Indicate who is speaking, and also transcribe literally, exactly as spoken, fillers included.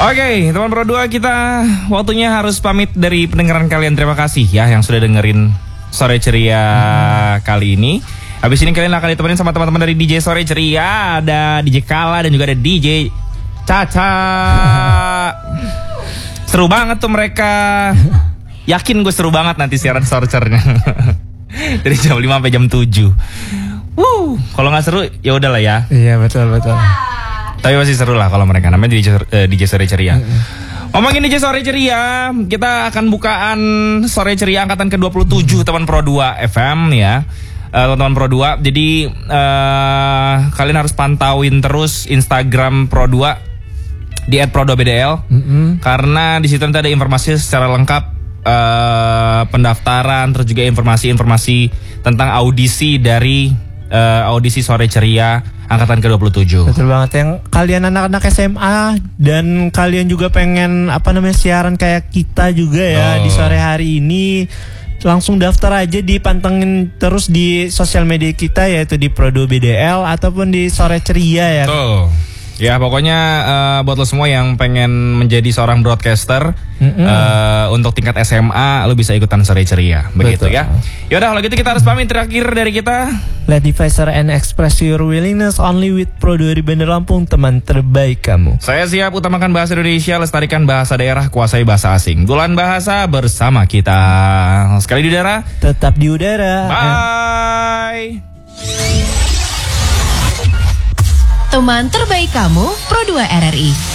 Speaker 1: Oke, teman Pro dua, kita waktunya harus pamit dari pendengaran kalian. Terima kasih ya yang sudah dengerin Sore Ceria hmm. kali ini. Habis ini kalian akan ditemenin sama teman-teman dari D J Sore Ceria. Ada D J Kala dan juga ada D J Caca. Seru banget tuh mereka. Yakin gue seru banget nanti siaran sorcernya. Dari jam lima sampai jam tujuh. Wuh, kalau nggak seru ya udahlah ya.
Speaker 2: Iya, betul betul.
Speaker 1: Tapi masih seru lah kalau mereka, namanya D J, uh, D J Sore Ceria. Mm-hmm. Ngomongin D J Sore Ceria, kita akan bukaan Sore Ceria angkatan ke dua puluh tujuh teman Pro dua F M ya. Uh, teman Pro dua, jadi uh, kalian harus pantauin terus Instagram Pro dua di et pro dua b d l. Mm-hmm. Karena di situ nanti ada informasi secara lengkap, uh, pendaftaran, terus juga informasi-informasi tentang audisi dari uh, audisi Sore Ceria angkatan ke dua puluh tujuh.
Speaker 2: Betul banget. Yang kalian anak-anak S M A dan kalian juga pengen apa namanya siaran kayak kita juga ya oh. di sore hari ini, langsung daftar aja, dipantengin terus di sosial media kita yaitu di Pro dua B D L ataupun di Sore Ceria ya.
Speaker 1: Tuh. Ya pokoknya uh, buat lo semua yang pengen menjadi seorang broadcaster mm-hmm. uh, untuk tingkat S M A, lo bisa ikutan Sore Ceria. Begitu. Betul. Ya. Yaudah kalau gitu kita harus pamit. Terakhir dari kita,
Speaker 2: let devicer and express your willingness only with Pro dua di Bandar Lampung, teman terbaik kamu.
Speaker 1: Saya siap, utamakan bahasa Indonesia, lestarikan bahasa daerah, kuasai bahasa asing. Bulan bahasa bersama kita. Sekali di udara,
Speaker 2: tetap di udara.
Speaker 1: Bye.
Speaker 3: Teman terbaik kamu, Pro dua R R I.